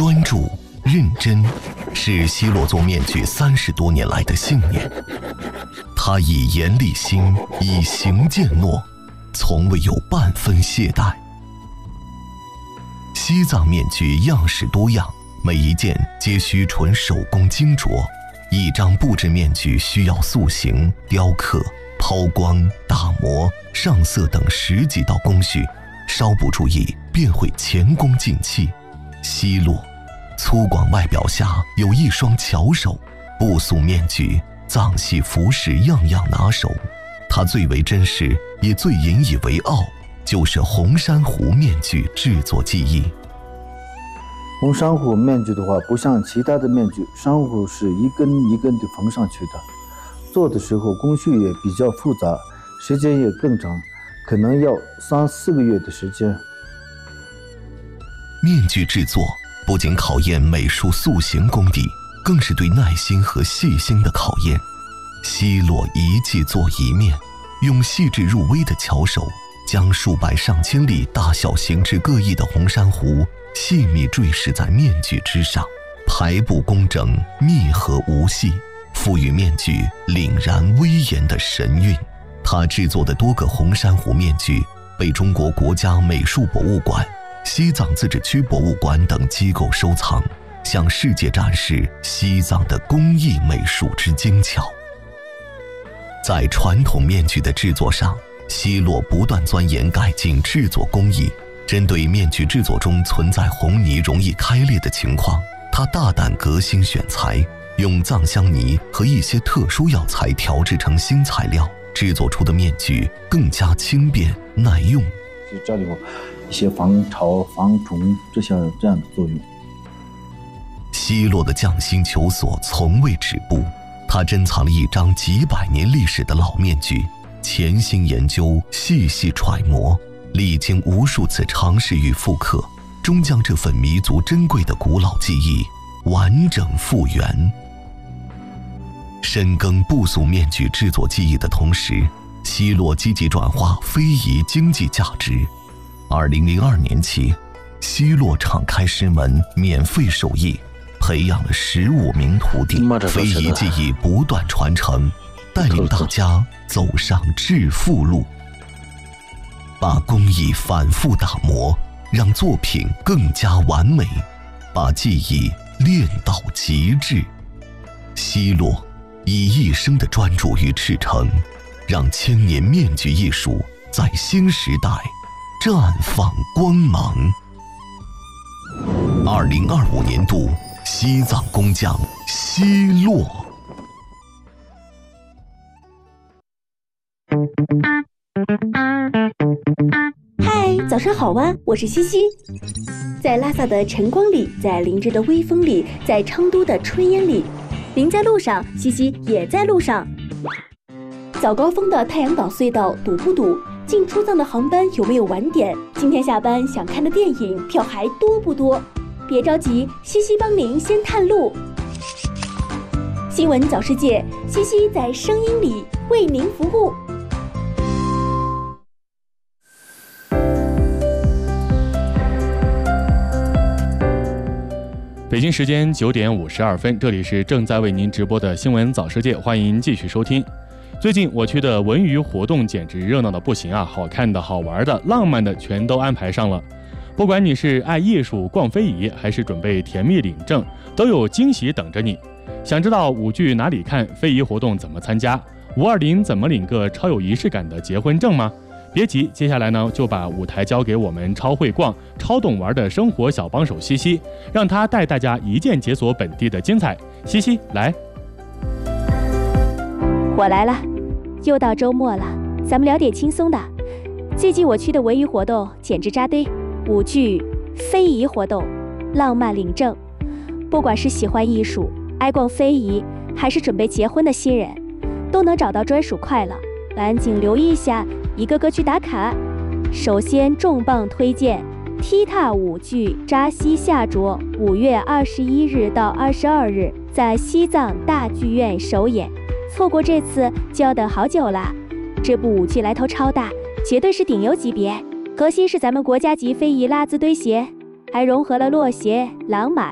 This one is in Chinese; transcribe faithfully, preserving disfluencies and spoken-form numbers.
专注、认真，是希洛做面具三十多年来的信念。他以言立心，以行践诺，从未有半分懈怠。西藏面具样式多样，每一件皆需纯手工精琢。一张布制面具需要塑形、雕刻、抛光、打磨、上色等十几道工序，稍不注意便会前功尽弃。希洛粗犷外表下有一双巧手，布塑面具、藏系服饰样样拿手。他最为珍视也最引以为傲，就是红珊瑚面具制作技艺。 红珊瑚面具的话，不像其他的面具，珊瑚是一根一根的缝上去的，做的时候工序也比较复杂，时间也更长，可能要三四个月的时间。 面具制作不仅考验美术塑形功底，更是对耐心和细心的考验。希洛一季做一面，用细致入微的巧手，将数百上千粒大小形制各异的红珊瑚细密坠饰在面具之上，排布工整，密合无隙，赋予面具凛然威严的神韵。他制作的多个红珊瑚面具被中国国家美术博物馆、西藏自治区博物馆等机构收藏，向世界展示西藏的工艺美术之精巧。在传统面具的制作上，希洛不断钻研改进制作工艺。针对面具制作中存在红泥容易开裂的情况，他大胆革新选材，用藏香泥和一些特殊药材调制成新材料，制作出的面具更加轻便耐用。 这里有一些防潮、防虫这些这样的作用。 希洛的匠心求索从未止步，他珍藏了一张几百年历史的老面具，潜心研究，细细揣摩，历经无数次尝试与复刻，终将这份弥足珍贵的古老技艺完整复原。深耕布塑面具制作技艺的同时，希洛积极转化非遗经济价值。二零零二年起，希洛敞开师门，免费授业，培养了十五名徒弟，非遗技艺不断传承，带领大家走上致富路。把工艺反复打磨，让作品更加完美，把技艺练到极致。希洛以一生的专注与赤诚，让千年面具艺术在新时代绽放光芒。二零二五年度西藏工匠希洛。 嗨，早上好啊，我是西西。在拉萨的晨光里，在林芝的微风里，在昌都的炊烟里，您在路上，西西也在路上。早高峰的太阳岛隧道堵不堵？进出藏的航班有没有晚点？今天下班想看的电影票还多不多？别着急，西西帮您先探路。新闻早世界，西西在声音里为您服务。 北京时间九点五十二分，这里是正在为您直播的新闻早世界，欢迎继续收听。最近我区的文娱活动简直热闹的不行啊，好看的、好玩的、浪漫的全都安排上了。不管你是爱艺术、逛非遗，还是准备甜蜜领证，都有惊喜等着你。想知道舞剧哪里看，非遗活动怎么参加，五二零怎么领个超有仪式感的结婚证吗？别急，接下来呢就把舞台交给我们超会逛、超懂玩的生活小帮手西西，让他带大家一键解锁本地的精彩。西西来。 我来了，又到周末了，咱们聊点轻松的。最近我区的文娱活动简直扎堆，舞剧、非遗活动、浪漫领证，不管是喜欢艺术、爱逛非遗，还是准备结婚的新人，都能找到专属快乐。赶紧留意一下，一个个去打卡。首先重磅推荐踢踏舞剧扎西夏着，五月二十一日到二十二日在西藏大剧院首演，错过这次就要等好久了。这部舞剧来头超大，绝对是顶优级别，核心是咱们国家级非遗拉兹堆鞋，还融合了骆鞋、狼马、